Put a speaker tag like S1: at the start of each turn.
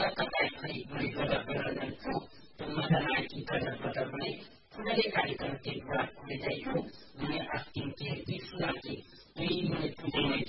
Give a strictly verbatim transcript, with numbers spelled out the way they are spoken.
S1: तपाईँ खै मैले गडर गडर गर्छु त्यो मदनाकी गडर गडर भने कुनै कार्यक्रम के बात हुँदै जाइयो मैं आस्किंग के दिसना के यही मैं तुझे